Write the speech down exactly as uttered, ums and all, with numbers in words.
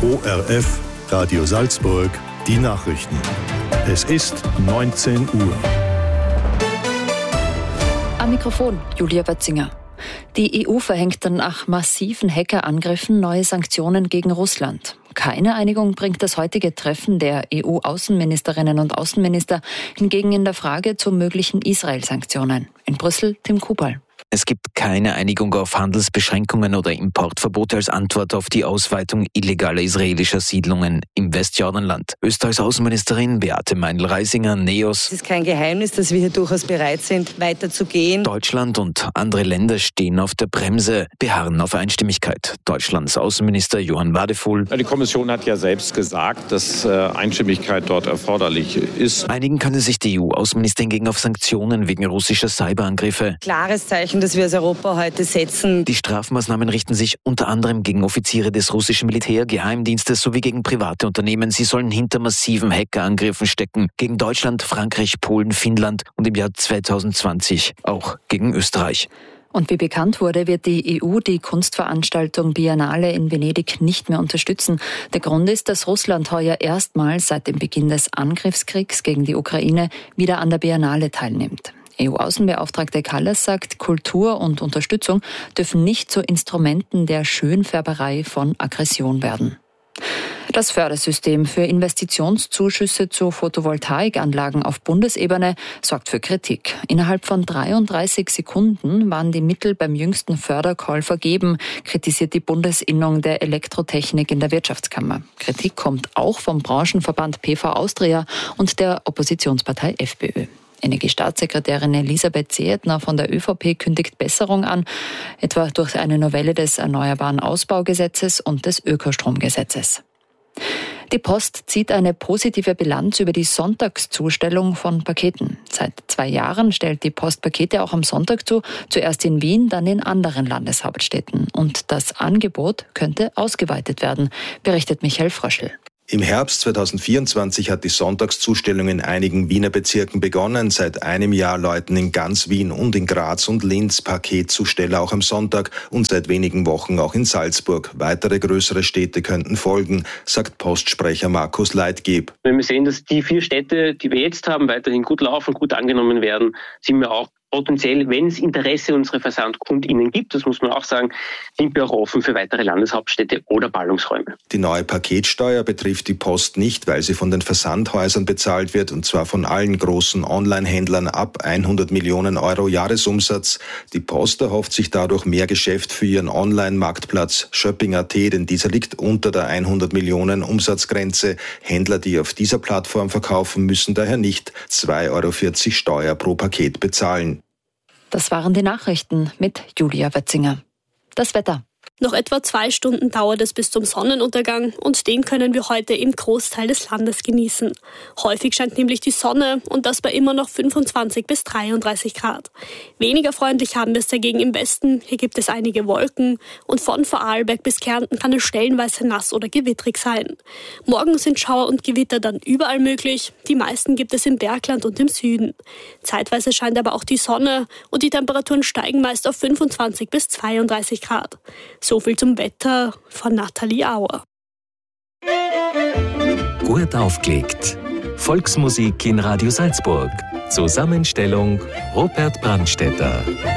O R F, Radio Salzburg, die Nachrichten. Es ist neunzehn Uhr. Am Mikrofon Julia Bötzinger. Die E U verhängt dann nach massiven Hackerangriffen neue Sanktionen gegen Russland. Keine Einigung bringt das heutige Treffen der E U-Außenministerinnen und Außenminister hingegen in der Frage zu möglichen Israel-Sanktionen. In Brüssel Tim Kubal. Es gibt keine Einigung auf Handelsbeschränkungen oder Importverbote als Antwort auf die Ausweitung illegaler israelischer Siedlungen im Westjordanland. Österreichs Außenministerin Beate Meindl-Reisinger, NEOS. Es ist kein Geheimnis, dass wir hier durchaus bereit sind, weiterzugehen. Deutschland und andere Länder stehen auf der Bremse, beharren auf Einstimmigkeit. Deutschlands Außenminister Johann Wadefuhl. Die Kommission hat ja selbst gesagt, dass Einstimmigkeit dort erforderlich ist. Einigen können sich die E U-Außenminister hingegen auf Sanktionen wegen russischer Cyberangriffe. Klares Zeichen, dass wir als Europa heute setzen. Die Strafmaßnahmen richten sich unter anderem gegen Offiziere des russischen Militär-, Geheimdienstes sowie gegen private Unternehmen. Sie sollen hinter massiven Hackerangriffen stecken. Gegen Deutschland, Frankreich, Polen, Finnland und im Jahr zwanzig zwanzig auch gegen Österreich. Und wie bekannt wurde, wird die E U die Kunstveranstaltung Biennale in Venedig nicht mehr unterstützen. Der Grund ist, dass Russland heuer erstmals seit dem Beginn des Angriffskriegs gegen die Ukraine wieder an der Biennale teilnimmt. E U-Außenbeauftragte Kallas sagt, Kultur und Unterstützung dürfen nicht zu Instrumenten der Schönfärberei von Aggression werden. Das Fördersystem für Investitionszuschüsse zu Photovoltaikanlagen auf Bundesebene sorgt für Kritik. Innerhalb von dreiunddreißig Sekunden waren die Mittel beim jüngsten Fördercall vergeben, kritisiert die Bundesinnung der Elektrotechnik in der Wirtschaftskammer. Kritik kommt auch vom Branchenverband P V Austria und der Oppositionspartei FPÖ. Energiestaatssekretärin Elisabeth Zehetner von der ÖVP kündigt Besserung an, etwa durch eine Novelle des Erneuerbaren Ausbaugesetzes und des Ökostromgesetzes. Die Post zieht eine positive Bilanz über die Sonntagszustellung von Paketen. Seit zwei Jahren stellt die Post Pakete auch am Sonntag zu, zuerst in Wien, dann in anderen Landeshauptstädten. Und das Angebot könnte ausgeweitet werden, berichtet Michael Fröschl. Im Herbst zweitausendvierundzwanzig hat die Sonntagszustellung in einigen Wiener Bezirken begonnen. Seit einem Jahr läuten in ganz Wien und in Graz und Linz Paketzusteller auch am Sonntag und seit wenigen Wochen auch in Salzburg. Weitere größere Städte könnten folgen, sagt Postsprecher Markus Leitgeb. Wenn wir sehen, dass die vier Städte, die wir jetzt haben, weiterhin gut laufen, gut angenommen werden, sind wir auch potenziell, wenn es Interesse unserer VersandkundInnen gibt, das muss man auch sagen, sind wir auch offen für weitere Landeshauptstädte oder Ballungsräume. Die neue Paketsteuer betrifft die Post nicht, weil sie von den Versandhäusern bezahlt wird, und zwar von allen großen Online-Händlern ab hundert Millionen Euro Jahresumsatz. Die Post erhofft sich dadurch mehr Geschäft für ihren Online-Marktplatz Shopping Punkt at, denn dieser liegt unter der hundert Millionen Umsatzgrenze. Händler, die auf dieser Plattform verkaufen, müssen daher nicht zwei Euro vierzig Steuer pro Paket bezahlen. Das waren die Nachrichten mit Julia Bötzinger. Das Wetter. Noch etwa zwei Stunden dauert es bis zum Sonnenuntergang und den können wir heute im Großteil des Landes genießen. Häufig scheint nämlich die Sonne und das bei immer noch fünfundzwanzig bis dreiunddreißig Grad. Weniger freundlich haben wir es dagegen im Westen. Hier gibt es einige Wolken und von Vorarlberg bis Kärnten kann es stellenweise nass oder gewittrig sein. Morgen sind Schauer und Gewitter dann überall möglich. Die meisten gibt es im Bergland und im Süden. Zeitweise scheint aber auch die Sonne und die Temperaturen steigen meist auf fünfundzwanzig bis zweiunddreißig Grad. So viel zum Wetter von Nathalie Auer. Gut aufgelegt. Volksmusik in Radio Salzburg. Zusammenstellung Robert Brandstätter.